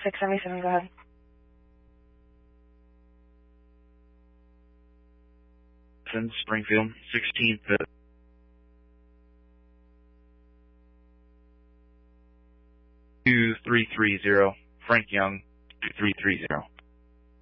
677, go ahead. Springfield, 16th. 2330, Frank Young, 2330.